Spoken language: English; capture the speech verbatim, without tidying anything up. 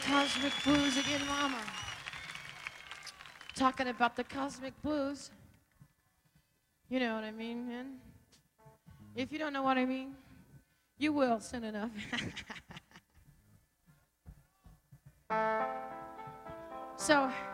Cosmic blues again, mama. Talking about the cosmic blues. You know what I mean, man? If you don't know what I mean, you will soon enough. So...